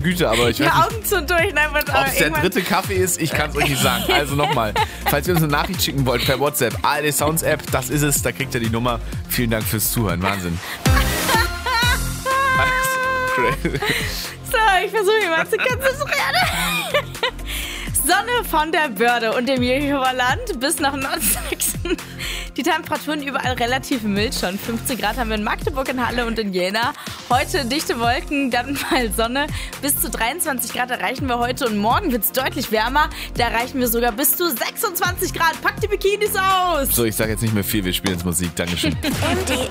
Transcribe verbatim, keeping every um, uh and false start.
Güte, aber ich weiß Ja, nicht, Augen zu und durch. Nein, was, ob aber es der irgendwann- dritte Kaffee ist. Ich kann es euch nicht sagen. Also nochmal, falls ihr uns eine Nachricht schicken wollt per WhatsApp, A R D Sounds App, das ist es, da kriegt ihr die Nummer. Vielen Dank fürs Zuhören, Wahnsinn. So, ich versuche mich mal zu konzentrieren. Sonne von der Börde und dem Jehover Land bis nach Nordsachsen. Die Temperaturen überall relativ mild schon. fünfzehn Grad haben wir in Magdeburg, in Halle und in Jena. Heute dichte Wolken, dann mal Sonne. Bis zu dreiundzwanzig Grad erreichen wir heute und morgen wird es deutlich wärmer. Da erreichen wir sogar bis zu sechsundzwanzig Grad. Packt die Bikinis aus! So, ich sage jetzt nicht mehr viel, wir spielen jetzt Musik. Dankeschön. M D